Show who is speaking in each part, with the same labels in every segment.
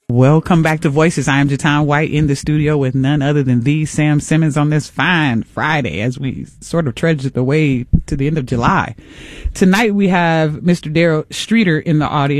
Speaker 1: Welcome back to Voices. I am Jatan White in the studio with none other than the Sam Simmons on this fine Friday as we sort of trudge the way to the end of July. Tonight we have Mr. Daryl Streeter in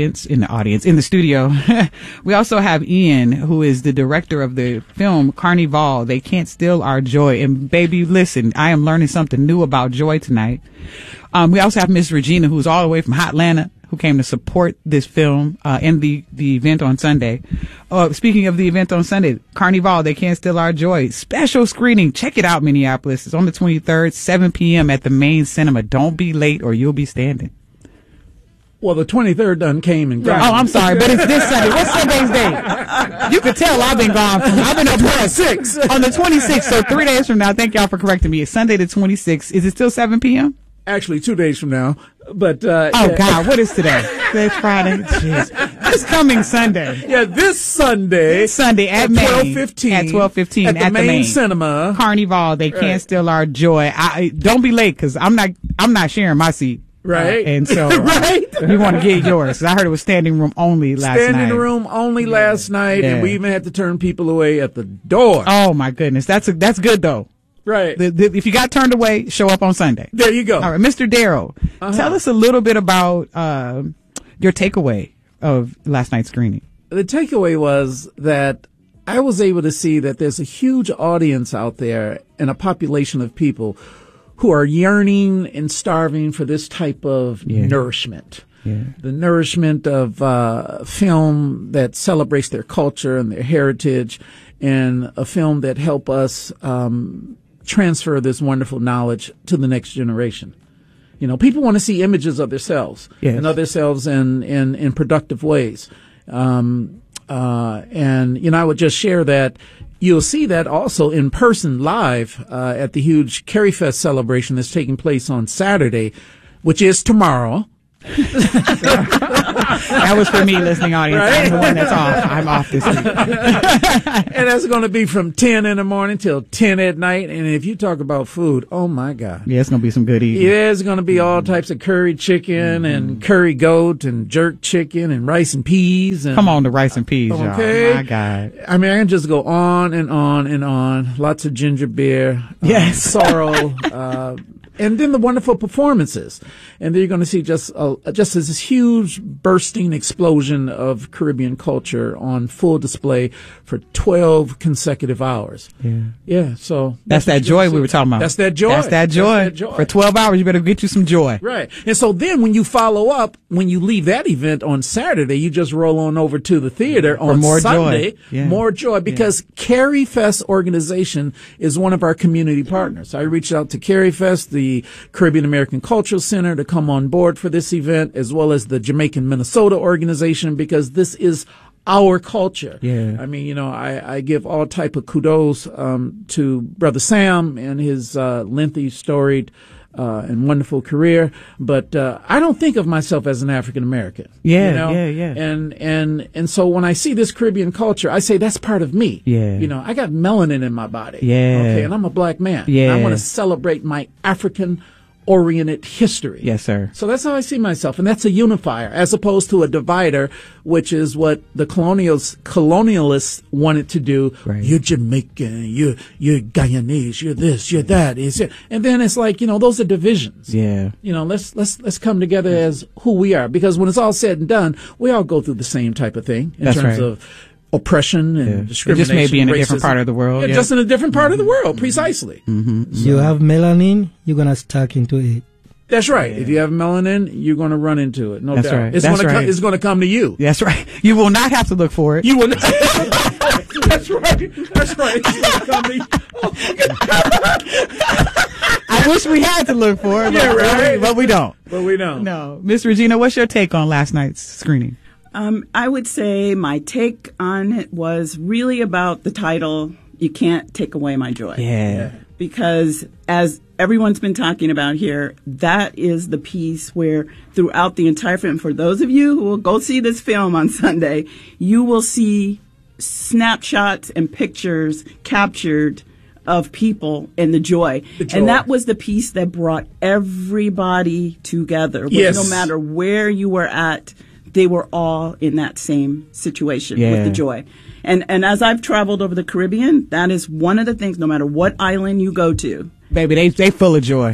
Speaker 1: the studio. We also have Ian, who is the director of the film Carnival, They Can't Steal Our Joy. And baby, listen, I am learning something new about joy tonight. We also have Miss Regina, who's all the way from Hotlanta, who came to support this film and the event on Sunday. Speaking of the event on Sunday, Carnival, They Can't Steal Our Joy. Special screening. Check it out, Minneapolis. It's on the 23rd, 7 p.m. at the main cinema. Don't be late or you'll be standing.
Speaker 2: Well, the 23rd done came and gone.
Speaker 1: Oh, I'm sorry, but it's this Sunday. What's Sunday's date? You could tell I've been gone. I've been up 26 on the 26th, so 3 days from now. Thank y'all for correcting me. It's Sunday the 26th. Is it still 7 p.m.?
Speaker 2: Actually, 2 days from now. But
Speaker 1: God, what is today? It's Friday. Jeez. This coming Sunday.
Speaker 2: Yeah, this Sunday
Speaker 1: at
Speaker 2: 12:15.
Speaker 1: At 12:15
Speaker 2: at the main cinema.
Speaker 1: Carnival, They Can't Steal Our Joy. Don't be late because I'm not sharing my seat.
Speaker 2: Right.
Speaker 1: And so
Speaker 2: right.
Speaker 1: You want to get yours. I heard it was standing room only last night.
Speaker 2: Standing room only last night, and we even had to turn people away at the door.
Speaker 1: Oh my goodness. That's good though.
Speaker 2: Right.
Speaker 1: If you got turned away, show up on Sunday.
Speaker 2: There you go.
Speaker 1: All right, Mr. Daryl, tell us a little bit about your takeaway of last night's screening.
Speaker 2: The takeaway was that I was able to see that there's a huge audience out there and a population of people who are yearning and starving for this type of nourishment. Yeah. The nourishment of film that celebrates their culture and their heritage, and a film that help us transfer this wonderful knowledge to the next generation. You know, people want to see images of themselves and of themselves in productive ways. And, you know, I would just share that you'll see that also in person live at the huge Carrie Fest celebration that's taking place on Saturday, which is tomorrow.
Speaker 1: That was for me, listening audience. Right? I'm the one that's off. I'm off this week.
Speaker 2: And that's going to be from 10 in the morning till 10 at night. And if you talk about food, oh my God.
Speaker 1: Yeah, it's going to be some good eating.
Speaker 2: Yeah, it's going to be all types of curried chicken and curry goat and jerk chicken and rice and peas. And,
Speaker 1: come on, the rice and peas,
Speaker 2: okay.
Speaker 1: Y'all. My God.
Speaker 2: I mean, I can just go on and on and on. Lots of ginger beer. Sorrel. And then the wonderful performances. And then you're going to see just this huge bursting explosion of Caribbean culture on full display for 12 consecutive hours. Yeah. So
Speaker 1: that's that joy we were talking about.
Speaker 2: That's that joy.
Speaker 1: That's that joy. For 12 hours, you better get you some joy.
Speaker 2: Right. And so then when you follow up, when you leave that event on Saturday, you just roll on over to the theater on
Speaker 1: more
Speaker 2: Sunday.
Speaker 1: Joy. Yeah.
Speaker 2: More joy, because Carrie Fest organization is one of our community partners. I reached out to Carrie Fest, the Caribbean American Cultural Center, to come on board for this event, as well as the Jamaican Minnesota organization, because this is our culture.
Speaker 1: Yeah.
Speaker 2: I mean, you know, I give all type of kudos to Brother Sam and his lengthy, storied and wonderful career, but I don't think of myself as an African American.
Speaker 1: Yeah,
Speaker 2: you know?
Speaker 1: yeah.
Speaker 2: And so when I see this Caribbean culture, I say that's part of me.
Speaker 1: Yeah.
Speaker 2: You know, I got melanin in my body.
Speaker 1: Yeah.
Speaker 2: Okay, and I'm a black man.
Speaker 1: Yeah.
Speaker 2: And I want to celebrate my African-oriented history.
Speaker 1: Yes, sir.
Speaker 2: So that's how I see myself, and that's a unifier, as opposed to a divider, which is what the colonialists wanted to do.
Speaker 1: Right.
Speaker 2: You're Jamaican, you're Guyanese, you're this, you're that. And then it's like, you know, those are divisions.
Speaker 1: Yeah.
Speaker 2: You know, let's come together as who we are, because when it's all said and done, we all go through the same type of thing in terms of oppression and discrimination.
Speaker 1: It just may be in a
Speaker 2: racism.
Speaker 1: different part of the world.
Speaker 2: Yeah, just in a different part of the world, precisely.
Speaker 3: You have melanin, you're going to stuck into it.
Speaker 2: That's right. If you have melanin, you're going to run into it. No
Speaker 1: That's
Speaker 2: doubt.
Speaker 1: right.
Speaker 2: It's going to come to you.
Speaker 1: That's right. You will not have to look for it.
Speaker 2: You will not. That's right. That's right. It's going to come to you.
Speaker 1: I wish we had to look for it, but we don't.
Speaker 2: But we don't.
Speaker 1: No. Miss Regina, what's your take on last night's screening?
Speaker 4: I would say my take on it was really about the title, You Can't Take Away My Joy.
Speaker 1: Yeah.
Speaker 4: Because as everyone's been talking about here, that is the piece where throughout the entire film, for those of you who will go see this film on Sunday, you will see snapshots and pictures captured of people and the joy. And that was the piece that brought everybody together.
Speaker 2: Yes.
Speaker 4: No matter where you were at they were all in that same situation
Speaker 1: Yeah.
Speaker 4: with the joy. And as I've traveled over the Caribbean, that is one of the things, no matter what island you go to,
Speaker 1: Baby, they full of joy.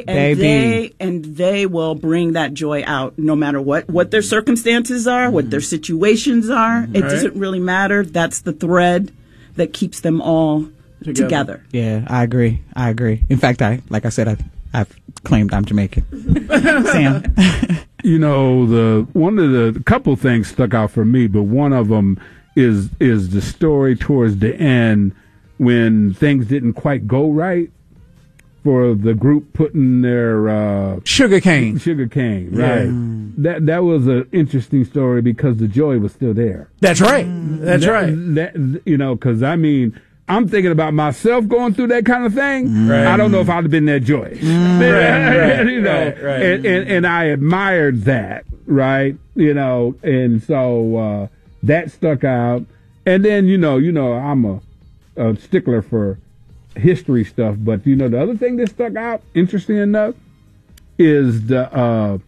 Speaker 4: they will bring that joy out no matter what their circumstances are, what their situations are. It doesn't really matter. That's the thread that keeps them all together.
Speaker 1: Yeah, I agree. In fact, I've claimed I'm Jamaican. Sam.
Speaker 5: You know, one of the couple things stuck out for me, but one of them is the story towards the end when things didn't quite go right for the group putting their
Speaker 2: Sugarcane,
Speaker 5: right? That was an interesting story because the joy was still there.
Speaker 2: That's right. That's right.
Speaker 5: You know, because I mean, I'm thinking about myself going through that kind of thing.
Speaker 2: Right.
Speaker 5: I don't know if I'd have been that joyous. You know, and I admired that, right? You know, and so that stuck out. And then you know, I'm a stickler for history stuff, but you know, the other thing that stuck out, interesting enough, is the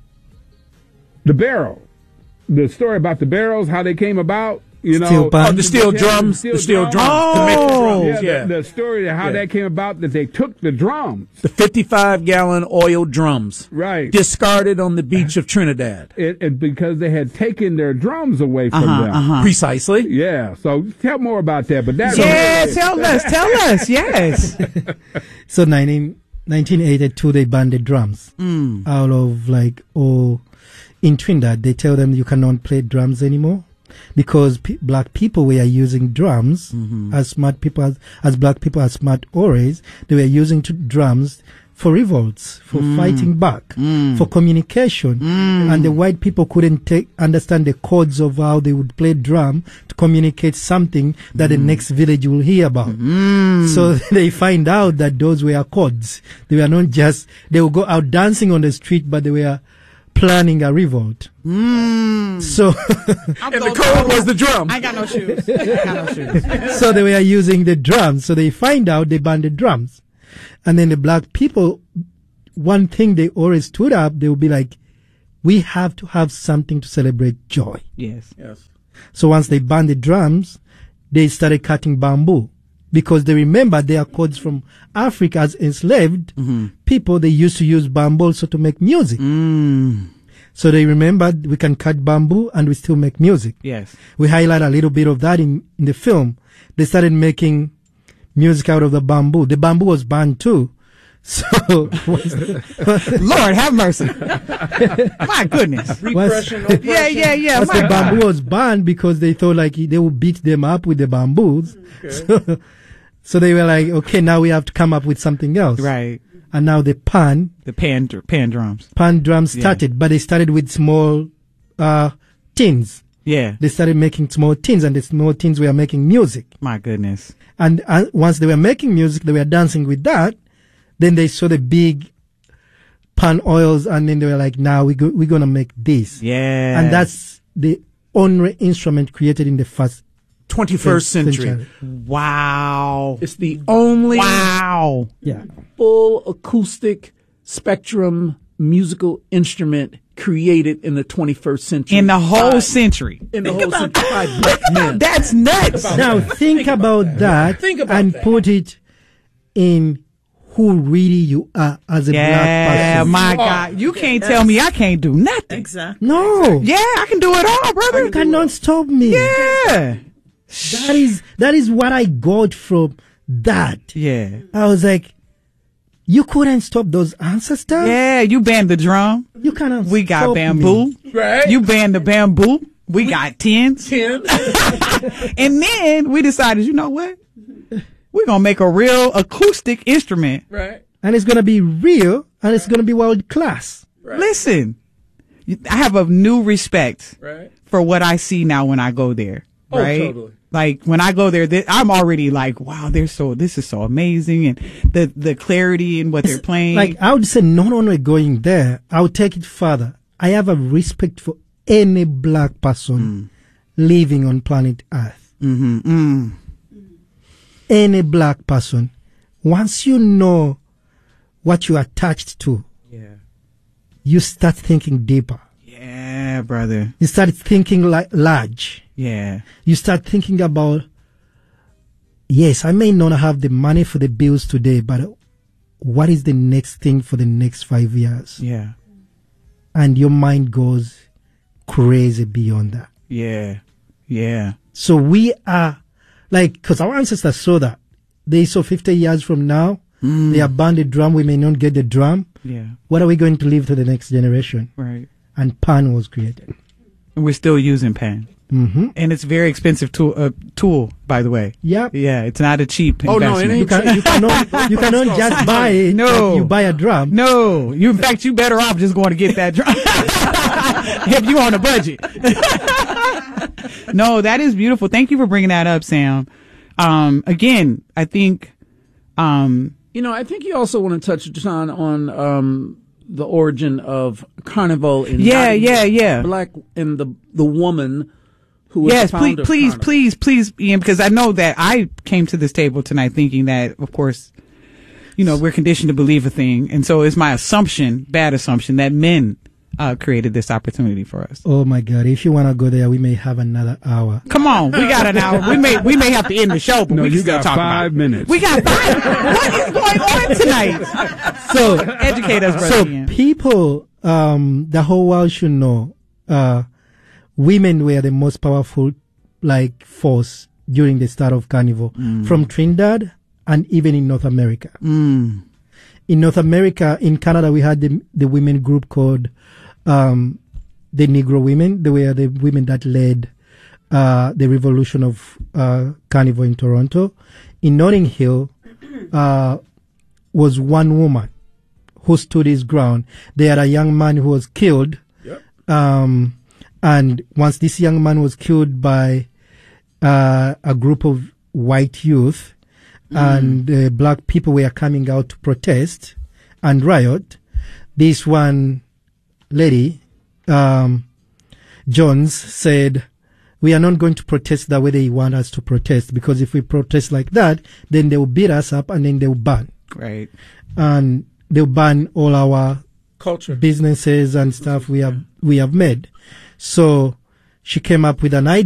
Speaker 5: barrel. The story about the barrels, how they came about. You know,
Speaker 2: the steel drums. The steel drums.
Speaker 1: Oh,
Speaker 5: the story of how that came about, that they took the drums.
Speaker 2: The 55-gallon oil drums.
Speaker 5: Right.
Speaker 2: Discarded on the beach of Trinidad.
Speaker 5: It because they had taken their drums away from them.
Speaker 2: Precisely.
Speaker 5: Yeah. So tell more about that. But that.
Speaker 1: Yeah, tell us. Yes.
Speaker 3: So 1982, they banned the drums out of in Trinidad. They tell them you cannot play drums anymore. Because black people were using drums as smart people, as black people, as smart orators. They were using drums for revolts, for fighting back, for communication. And the white people couldn't understand the chords of how they would play drum to communicate something that the next village will hear about. So they find out that those were chords. They were not just, they would go out dancing on the street, but they were planning a revolt. So
Speaker 2: And the code was the drum.
Speaker 1: I got no shoes.
Speaker 3: So they were using the drums. So they find out, they banned the drums. And then the black people, one thing they always stood up, they would be like, we have to have something to celebrate joy.
Speaker 1: Yes.
Speaker 3: So once they banned the drums, they started cutting bamboo. Because they remember their chords from Africa as enslaved people, they used to use bamboo also to make music. So they remembered we can cut bamboo and we still make music.
Speaker 1: Yes.
Speaker 3: We highlight a little bit of that in the film. They started making music out of the bamboo. The bamboo was banned too. So,
Speaker 1: Lord have mercy. My goodness.
Speaker 2: Repression, oppression.
Speaker 1: Yeah.
Speaker 3: But the bamboo was banned because they thought they would beat them up with the bamboos. Okay. So they were like, okay, now we have to come up with something else.
Speaker 1: Right.
Speaker 3: And now the pan
Speaker 1: drums.
Speaker 3: Pan drums started, but they started with small tins.
Speaker 1: Yeah.
Speaker 3: They started making small tins, and the small tins were making music.
Speaker 1: My goodness.
Speaker 3: And once they were making music, they were dancing with that. Then they saw the big pan oils, and then they were like, now we're going to make this.
Speaker 1: Yeah.
Speaker 3: And that's the only instrument created in the first
Speaker 2: 21st century.
Speaker 1: Wow.
Speaker 2: It's the only
Speaker 3: full
Speaker 2: acoustic spectrum musical instrument created in the 21st century.
Speaker 1: In the whole century.
Speaker 2: In the whole century by black men.
Speaker 1: That's nuts.
Speaker 3: Now think about that and put it in who really you are as a black person.
Speaker 1: Yeah, my God. You can't tell me I can't do nothing.
Speaker 4: Exactly.
Speaker 3: No.
Speaker 1: Yeah, I can do it all, brother.
Speaker 3: You cannot stop me.
Speaker 1: Yeah.
Speaker 3: That is what I got from that.
Speaker 1: Yeah.
Speaker 3: I was like, you couldn't stop those ancestors?
Speaker 1: Yeah, you banned the drum.
Speaker 3: You cannot
Speaker 1: We got
Speaker 3: stop
Speaker 1: bamboo.
Speaker 3: me.
Speaker 2: Right.
Speaker 1: You banned the bamboo. We got tins. And then we decided, you know what? We're going to make a real acoustic instrument.
Speaker 2: Right.
Speaker 3: And it's going to be real, and it's going to be world class.
Speaker 2: Right.
Speaker 1: Listen, I have a new respect for what I see now when I go there. Right?
Speaker 2: Oh, totally.
Speaker 1: Like when I go there, I'm already like, wow, this is so amazing. And the clarity in what they're playing.
Speaker 3: Like I would say not only going there, I would take it further. I have a respect for any black person living on planet Earth. Any black person. Once you know what you're attached to, you start thinking deeper.
Speaker 1: Yeah. Yeah, brother.
Speaker 3: You start thinking large.
Speaker 1: Yeah.
Speaker 3: You start thinking about, yes, I may not have the money for the bills today, but what is the next thing for the next 5 years?
Speaker 1: Yeah.
Speaker 3: And your mind goes crazy beyond that.
Speaker 1: Yeah. Yeah.
Speaker 3: So we are like, because our ancestors saw that. They saw 50 years from now, they abandoned the drum, we may not get the drum.
Speaker 1: Yeah.
Speaker 3: What are we going to leave to the next generation?
Speaker 1: Right.
Speaker 3: And pan was created.
Speaker 1: And we're still using pan.
Speaker 3: Mm-hmm.
Speaker 1: And it's a very expensive tool, by the way.
Speaker 3: Yep.
Speaker 1: Yeah, it's not a cheap
Speaker 2: Oh, no,
Speaker 1: investment.
Speaker 2: it ain't.
Speaker 3: You cannot just buy it.
Speaker 1: No.
Speaker 3: Like you buy a drum.
Speaker 1: No, in fact, you better off just going to get that drum if you on a budget. No, that is beautiful. Thank you for bringing that up, Sam. Again, I think,
Speaker 2: I think you also want to touch on the origin of Carnival in Black and the woman who was the founder of Carnival.
Speaker 1: please, Ian, because I know that I came to this table tonight thinking that, of course, we're conditioned to believe a thing, and so it's my assumption, bad assumption, that men created this opportunity for us.
Speaker 3: Oh my God! If you want to go there, we may have another hour.
Speaker 1: Come on, we got an hour. We may have to end the show, but
Speaker 5: No,
Speaker 1: we can
Speaker 5: you
Speaker 1: still
Speaker 5: got
Speaker 1: talk
Speaker 5: 5
Speaker 1: about
Speaker 5: minutes.
Speaker 1: We got 5. What is going on tonight?
Speaker 3: So
Speaker 1: Educate us, brother.
Speaker 3: So
Speaker 1: Ian.
Speaker 3: people, the whole world should know, women were the most powerful, force during the start of Carnival from Trinidad and even in North America. In North America, in Canada, we had the women group called the Negro women. They were the women that led the revolution of Carnival in Toronto. In Notting Hill was one woman who stood his ground. They had a young man who was killed.
Speaker 2: Yep.
Speaker 3: And once this young man was killed by a group of white youth, and black people were coming out to protest and riot, this one lady, Jones, said, we are not going to protest the way they want us to protest, because if we protest like that, then they will beat us up and then they will ban.
Speaker 1: Right.
Speaker 3: And they'll ban all our
Speaker 2: Culture.
Speaker 3: businesses and stuff we have made. So she came up with an idea.